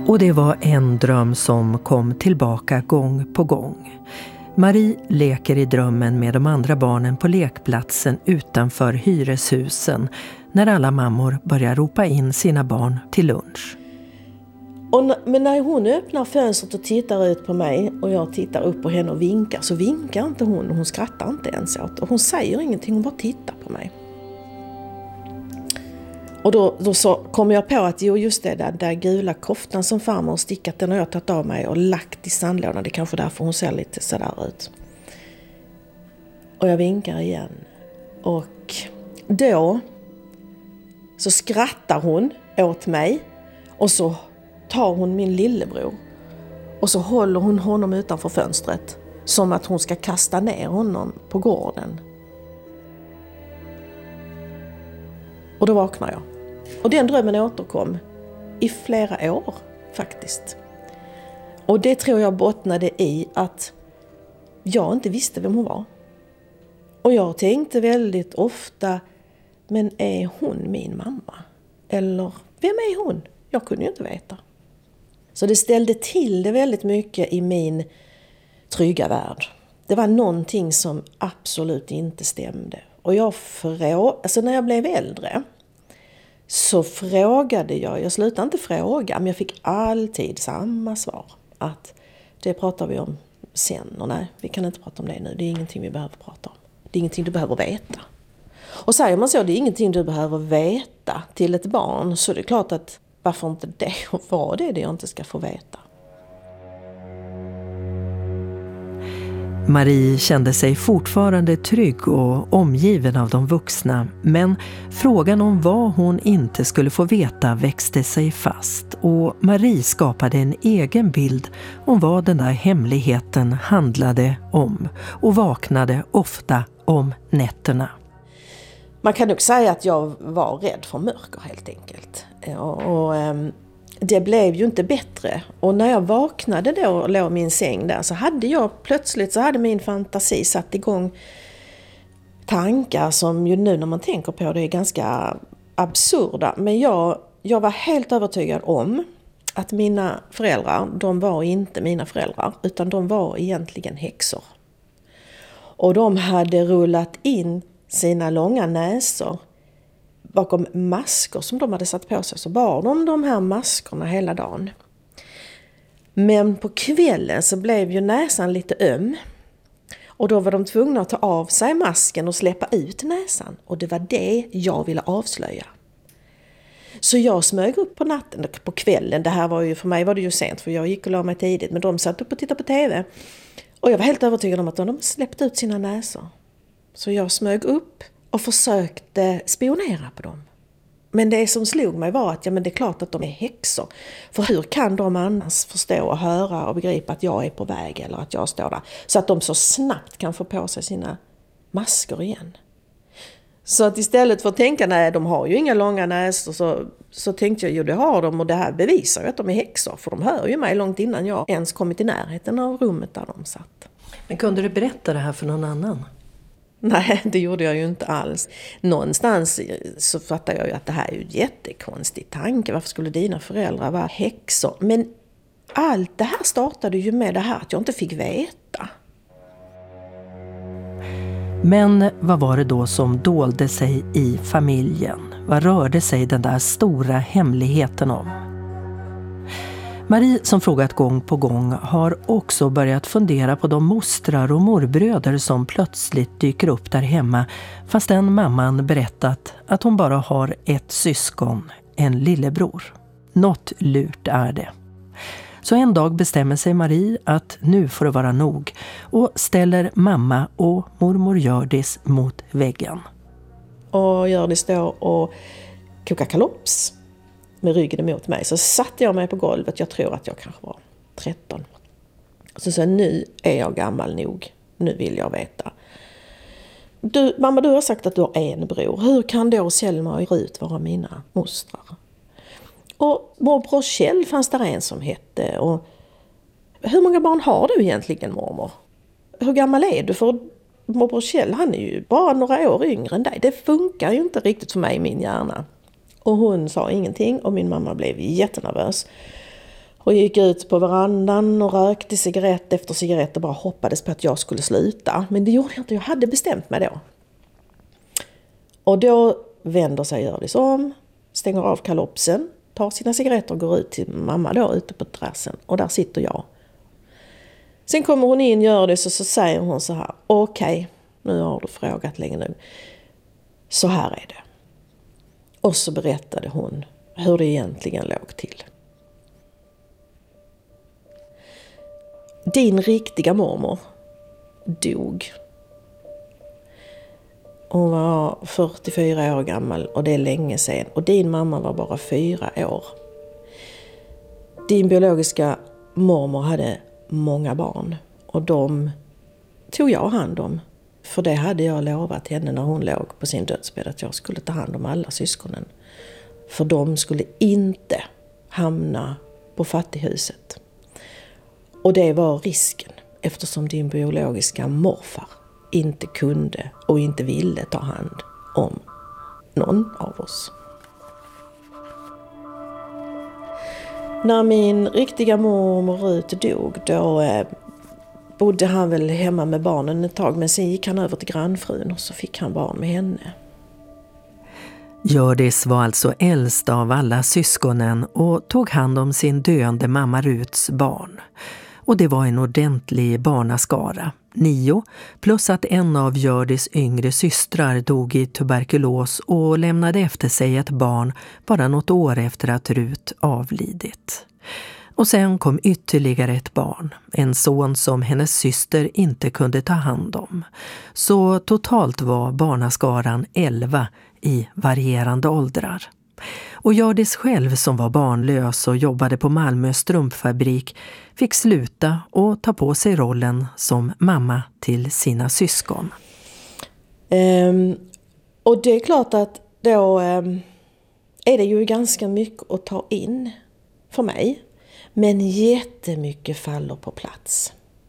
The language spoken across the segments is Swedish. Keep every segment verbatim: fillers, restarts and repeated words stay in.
Och det var en dröm som kom tillbaka gång på gång. Marie leker i drömmen med de andra barnen på lekplatsen utanför hyreshusen när alla mammor börjar ropa in sina barn till lunch. Och n- men när hon öppnar fönstret och tittar ut på mig och jag tittar upp på henne och vinkar, så vinkar inte hon och hon skrattar inte ens åt. Och hon säger ingenting, hon bara tittar på mig. Och då, då så kom jag på att jo, just det där, där gula koftan som farmor har stickat, den har jag tagit av mig och lagt i sandlådan. Det är kanske därför hon ser lite sådär ut. Och jag vinkar igen. Och då så skrattar hon åt mig och så tar hon min lillebror och så håller hon honom utanför fönstret som att hon ska kasta ner honom på gården. Och då vaknar jag. Och den drömmen återkom i flera år faktiskt. Och det tror jag bottnade i att jag inte visste vem hon var. Och jag tänkte väldigt ofta, men är hon min mamma? Eller vem är hon? Jag kunde ju inte veta. Så det ställde till det väldigt mycket i min trygga värld. Det var någonting som absolut inte stämde. Och jag frå... alltså när jag blev äldre så frågade jag, jag slutade inte fråga, men jag fick alltid samma svar. Att det pratar vi om sen, och nej, vi kan inte prata om det nu. Det är ingenting vi behöver prata om. Det är ingenting du behöver veta. Och säger man så, det är ingenting du behöver veta till ett barn, så det är klart att varför inte det och vad det är det jag inte ska få veta. Marie kände sig fortfarande trygg och omgiven av de vuxna, men frågan om vad hon inte skulle få veta växte sig fast, och Marie skapade en egen bild om vad den där hemligheten handlade om och vaknade ofta om nätterna. Man kan nog säga att jag var rädd för mörker helt enkelt. Och, och det blev ju inte bättre. Och när jag vaknade då och låg i min säng där, så hade jag plötsligt så hade min fantasi satt igång tankar som ju nu när man tänker på det är ganska absurda. Men jag, jag var helt övertygad om att mina föräldrar, de var inte mina föräldrar, utan de var egentligen häxor. Och de hade rullat in sina långa näsor bakom masker som de hade satt på sig, så bar de de här maskerna hela dagen. Men på kvällen så blev ju näsan lite öm. Och då var de tvungna att ta av sig masken och släppa ut näsan. Och det var det jag ville avslöja. Så jag smög upp på natten, på kvällen. Det här var ju, för mig var det ju sent, för jag gick och la mig tidigt. Men de satt upp och tittade på tv. Och jag var helt övertygad om att de släppte ut sina näsor. Så jag smög upp och försökte spionera på dem. Men det som slog mig var att ja, men det är klart att de är häxor. För hur kan de annars förstå och höra och begripa att jag är på väg eller att jag står där? Så att de så snabbt kan få på sig sina masker igen. Så att istället för att tänka, nej de har ju inga långa näsor, så, så tänkte jag, jo det har de, och det här bevisar ju att de är häxor. För de hör ju mig långt innan jag ens kommit i närheten av rummet där de satt. Men kunde du berätta det här för någon annan? Nej, det gjorde jag ju inte alls. Någonstans så fattar jag ju att det här är ju en jättekonstig tanke. Varför skulle dina föräldrar vara häxor? Men allt det här startade ju med det här att jag inte fick veta. Men vad var det då som dolde sig i familjen? Vad rörde sig den där stora hemligheten om? Marie, som frågat gång på gång, har också börjat fundera på de mostrar och morbröder som plötsligt dyker upp där hemma, fast den mamman berättat att hon bara har ett syskon, en lillebror. Något lurt är det. Så en dag bestämmer sig Marie att nu får det vara nog och ställer mamma och mormor Hjördis mot väggen. Och Hjördis står och kokar kalops med ryggen emot mig. Så satte jag mig på golvet, jag tror att jag kanske var tretton. Och så sa jag, nu är jag gammal nog, nu vill jag veta. Du, mamma, du har sagt att du har en bror. Hur kan då Selma och Rut vara mina mostrar? Och morbror Kjell fanns där en som hette. Och hur många barn har du egentligen, mormor? Hur gammal är du? För morbror Kjell, han är ju bara några år yngre än dig. Det funkar ju inte riktigt för mig i min hjärna. Och hon sa ingenting och min mamma blev jättenervös. Och gick ut på verandan och rökte cigarett efter cigarett och bara hoppades på att jag skulle sluta. Men det gjorde jag inte, jag hade bestämt mig då. Och då vänder sig Hjördis om, stänger av kalopsen, tar sina cigaretter och går ut till mamma då ute på terrassen. Och där sitter jag. Sen kommer hon in, Hjördis, och så säger hon så här: okej, okay, nu har du frågat länge nu. Så här är det. Och så berättade hon hur det egentligen låg till. Din riktiga mormor dog. Hon var fyrtiofyra år gammal och det är länge sedan. Och din mamma var bara fyra år. Din biologiska mormor hade många barn. Och de tog jag hand om. För det hade jag lovat henne när hon låg på sin dödsbädd, att jag skulle ta hand om alla syskonen. För de skulle inte hamna på fattighuset. Och det var risken, eftersom din biologiska morfar inte kunde och inte ville ta hand om någon av oss. När min riktiga mormor Rut dog, då eh, bodde han väl hemma med barnen ett tag. Men sen gick han över till grannfrun och så fick han barn med henne. Hjördis var alltså äldst av alla syskonen och tog hand om sin döende mamma Ruts barn. Och det var en ordentlig barnaskara, nio, plus att en av Hjördis yngre systrar dog i tuberkulos och lämnade efter sig ett barn bara något år efter att Rut avlidit. Och sen kom ytterligare ett barn, en son som hennes syster inte kunde ta hand om. Så totalt var barnaskaran elva i varierande åldrar. Och Hjördis själv, som var barnlös och jobbade på Malmö strumpfabrik, fick sluta och ta på sig rollen som mamma till sina syskon. Um, och det är klart att då um, är det ju ganska mycket att ta in för mig. Men jättemycket faller på plats.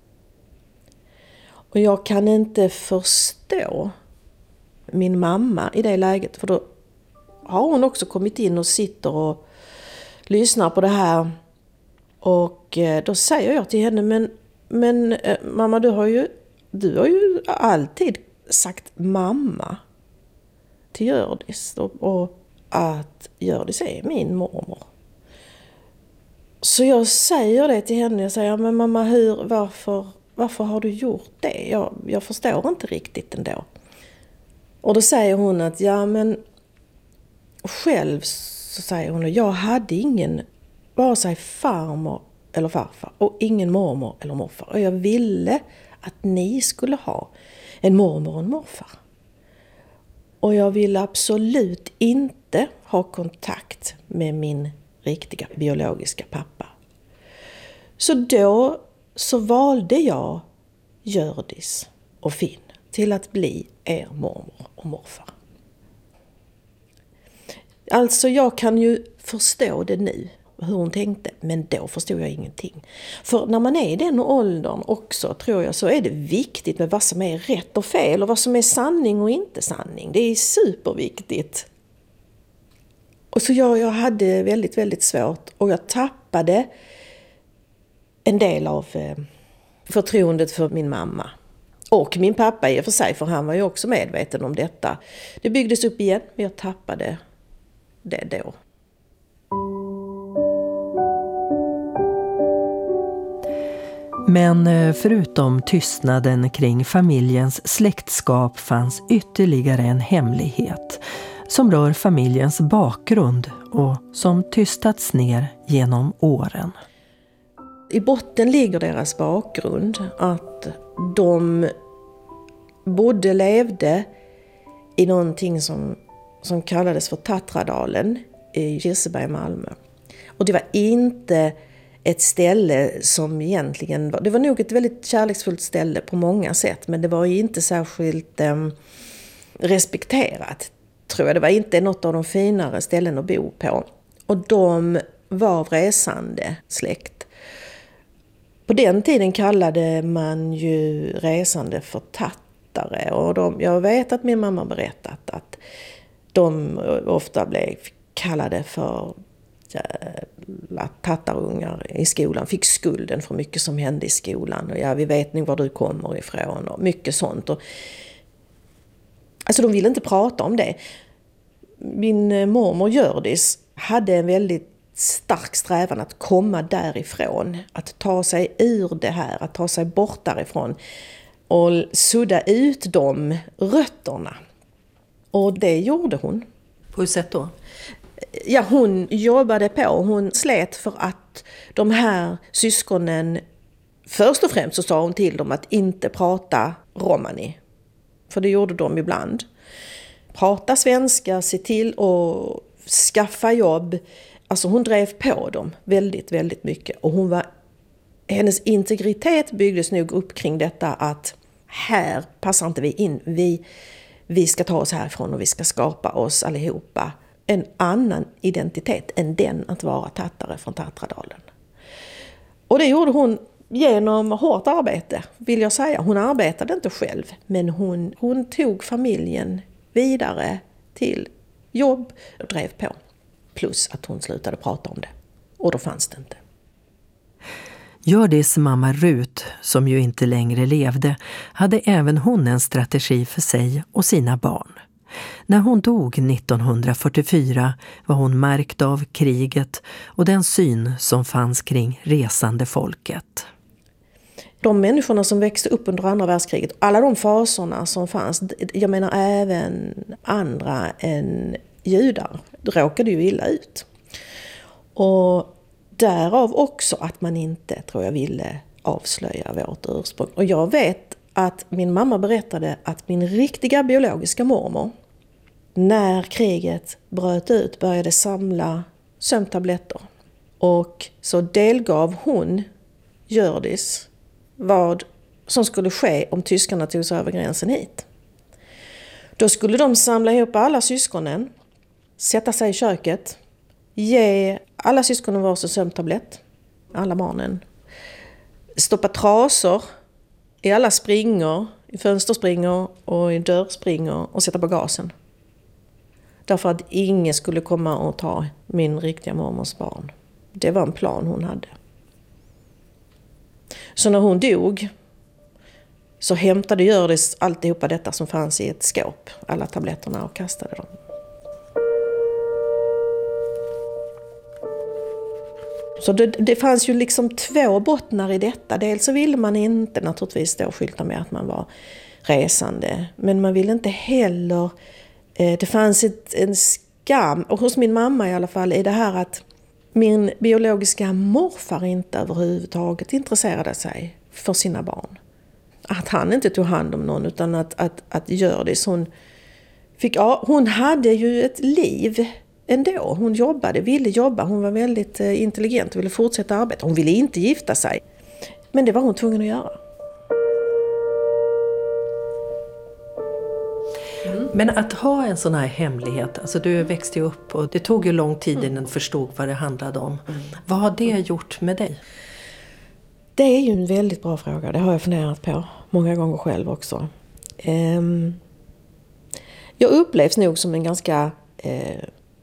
Och jag kan inte förstå min mamma i det läget. För då har hon också kommit in och sitter och lyssnar på det här. Och då säger jag till henne, men, men mamma, du har, ju, du har ju alltid sagt mamma till Hjördis. Och, och att Hjördis är min mormor. Så jag säger det till henne, jag säger, men mamma, hur, varför, varför har du gjort det? Jag, jag förstår inte riktigt ändå. Och då säger hon att, ja men själv så säger hon, jag hade ingen, vare sig farmor eller farfar och ingen mormor eller morfar. Och jag ville att ni skulle ha en mormor och en morfar. Och jag ville absolut inte ha kontakt med min riktiga biologiska pappa. Så då så valde jag Hjördis och Finn till att bli er mormor och morfar. Alltså jag kan ju förstå det nu, hur hon tänkte, men då förstod jag ingenting. För när man är i den åldern också, tror jag, så är det viktigt med vad som är rätt och fel och vad som är sanning och inte sanning. Det är superviktigt. Och så jag, jag hade väldigt, väldigt svårt och jag tappade en del av eh, förtroendet för min mamma. Och min pappa i och för sig, för han var ju också medveten om detta. Det byggdes upp igen, men jag tappade det då. Men förutom tystnaden kring familjens släktskap fanns ytterligare en hemlighet som rör familjens bakgrund och som tystats ner genom åren. I botten ligger deras bakgrund, att de bodde, levde i någonting som, som kallades för Tatradalen i Kirseberg, Malmö. Och det var inte ett ställe som egentligen var, det var nog ett väldigt kärleksfullt ställe på många sätt, men det var inte särskilt eh, respekterat, tror jag. Det var inte något av de finare ställen att bo på. Och de var resande släkt. På den tiden kallade man ju resande för tattare. Och de, jag vet att min mamma berättat att de ofta blev kallade för jävla tattarungar i skolan fick skulden för mycket som hände i skolan. Och ja, vi vet nog var du kommer ifrån och mycket sånt. Och, alltså de ville inte prata om det. Min mormor Hjördis hade en väldigt stark strävan att komma därifrån. Att ta sig ur det här, att ta sig bort därifrån. Och sudda ut de rötterna. Och det gjorde hon. På hur sätt då? Ja, hon jobbade på. Hon slet för att de här syskonen... Först och främst så sa hon till dem att inte prata romani. För det gjorde de ibland. Prata svenska, se till att skaffa jobb. Alltså hon drev på dem väldigt, väldigt mycket. Och hon var... Hennes integritet byggdes nog upp kring detta att här passar inte vi in. Vi, vi ska ta oss härifrån och vi ska skapa oss allihopa en annan identitet än den att vara tattare från Tattradalen. Och det gjorde hon genom hårt arbete, vill jag säga. Hon arbetade inte själv, men hon, hon tog familjen vidare till jobb och drev på. Plus att hon slutade prata om det. Och då fanns det inte. Hjördis mamma Rut, som ju inte längre levde, hade även hon en strategi för sig och sina barn. När hon dog nittonhundrafyrtiofyra var hon märkt av kriget och den syn som fanns kring resande folket. De människorna som växte upp under andra världskriget, alla de fasorna som fanns, jag menar även andra än judar, råkade ju illa ut. Och därav också att man inte, tror jag, ville avslöja vårt ursprung. Och jag vet att min mamma berättade att min riktiga biologiska mormor, när kriget bröt ut, började samla sömntabletter. Och så delgav hon Hjördis vad som skulle ske om tyskarna tog sig över gränsen hit. Då skulle de samla ihop alla syskonen, sätta sig i köket, ge alla syskonen varsin sömntablett, alla barnen. Stoppa trasor i alla springor, i fönsterspringor och i dörrspringor och sätta på gasen. Därför att ingen skulle komma och ta min riktiga mormors barn. Det var en plan hon hade. Så när hon dog så hämtade Hjördis alltihopa detta som fanns i ett skåp, alla tabletterna, och kastade dem. Så det, det fanns ju liksom två bottnar i detta. Dels så ville man inte naturligtvis då skylta med att man var resande. Men man ville inte heller... Eh, det fanns ett, en skam, och hos min mamma i alla fall, är det här att min biologiska morfar inte överhuvudtaget intresserade sig för sina barn. Att han inte tog hand om någon, utan att, att, att Hjördis, hon fick... Ja, hon hade ju ett liv... Ändå, hon jobbade, ville jobba, hon var väldigt intelligent och ville fortsätta arbeta. Hon ville inte gifta sig, men det var hon tvungen att göra. Mm. Men att ha en sån här hemlighet, alltså du växte ju upp och det tog ju lång tid innan du förstod vad det handlade om. Mm. Vad har det gjort med dig? Det är ju en väldigt bra fråga, det har jag funderat på många gånger själv också. Um, jag upplevs nog som en ganska... Uh,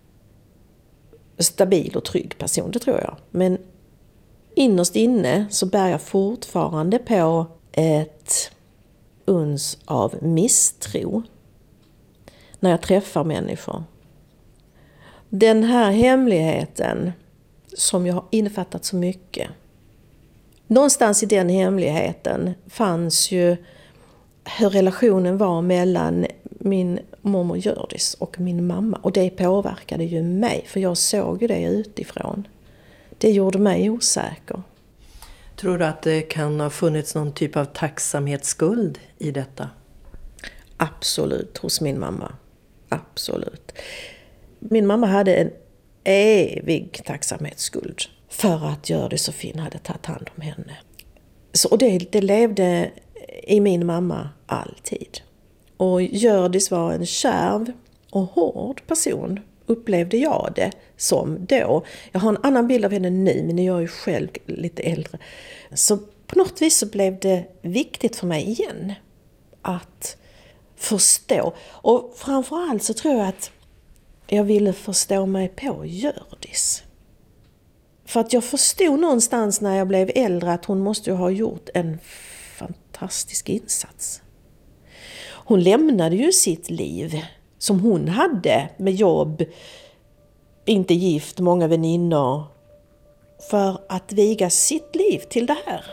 stabil och trygg person, det tror jag. Men innerst inne så bär jag fortfarande på ett uns av misstro när jag träffar människor. Den här hemligheten som jag har innefattat så mycket. Någonstans i den hemligheten fanns ju hur relationen var mellan min mormor Hjördis och min mamma. Och det påverkade ju mig, för jag såg ju det utifrån. Det gjorde mig osäker. Tror du att det kan ha funnits någon typ av tacksamhetsskuld i detta? Absolut, hos min mamma. Absolut. Min mamma hade en evig tacksamhetsskuld för att Hjördis och Finn hade tagit hand om henne. Så, och det, det levde i min mamma alltid. Och Hjördis var en kärv och hård person, upplevde jag det som då. Jag har en annan bild av henne nu, men jag är ju själv lite äldre. Så på något vis så blev det viktigt för mig igen att förstå. Och framförallt så tror jag att jag ville förstå mig på Hjördis. För att jag förstod någonstans när jag blev äldre att hon måste ha gjort en fantastisk insats. Hon lämnade ju sitt liv som hon hade med jobb, inte gift, många väninnor, för att viga sitt liv till det här.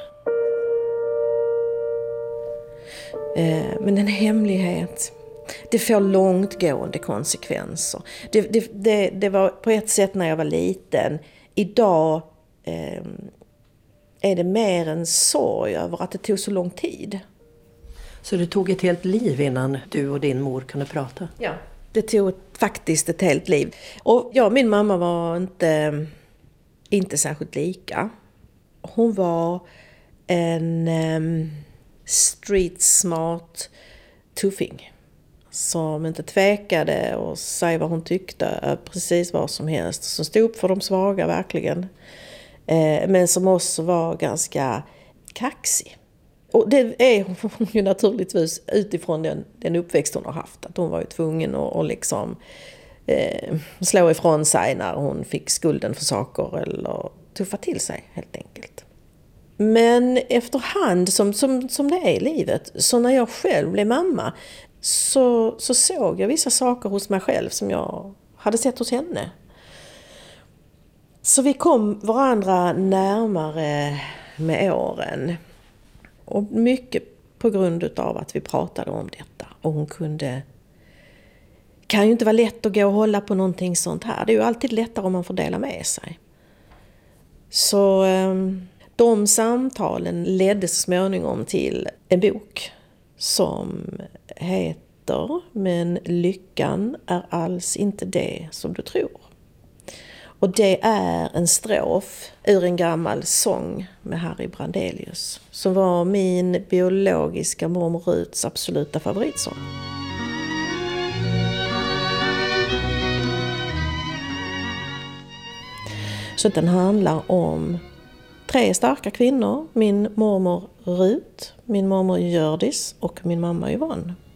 Men en hemlighet, det får långtgående konsekvenser. Det, det, det, det var på ett sätt när jag var liten. Idag eh, är det mer en sorg över att det tog så lång tid. Så det tog ett helt liv innan du och din mor kunde prata? Ja, det tog faktiskt ett helt liv. Och jag och min mamma var inte, inte särskilt lika. Hon var en eh, street smart tuffing som inte tvekade och säga vad hon tyckte, precis vad som helst. Som stod upp för de svaga verkligen. Eh, men som också var ganska kaxig. Och det är hon ju naturligtvis utifrån den, den uppväxt hon har haft. Att hon var ju tvungen att och liksom, eh, slå ifrån sig när hon fick skulden för saker eller tuffa till sig helt enkelt. Men efterhand som, som, som det är i livet, så när jag själv blev mamma så, så såg jag vissa saker hos mig själv som jag hade sett hos henne. Så vi kom varandra närmare med åren. Och mycket på grund av att vi pratade om detta. Och hon kunde... kan ju inte vara lätt att gå och hålla på någonting sånt här. Det är ju alltid lättare om man får dela med sig. Så de samtalen ledde så småningom till en bok som heter Men lyckan är alls inte det som du tror. Och det är en strof ur en gammal sång med Harry Brandelius. Som var min biologiska mormor Ruths absoluta favoritsång. Så den handlar om tre starka kvinnor. Min mormor Ruth, min mormor Gördis och min mamma Yvonne.